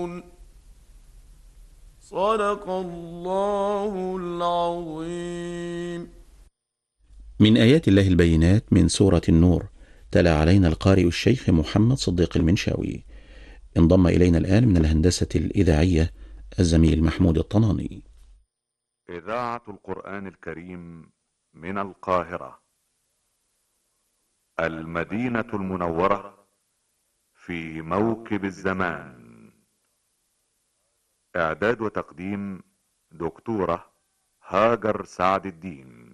صدق الله العظيم. من آيات الله البينات من سورة النور. تلا علينا القارئ الشيخ محمد صديق المنشاوي. انضم إلينا الآن من الهندسة الإذاعية الزميل محمود الطناني. إذاعة القرآن الكريم من القاهرة، المدينة المنورة، في موكب الزمان. إعداد وتقديم دكتورة هاجر سعد الدين.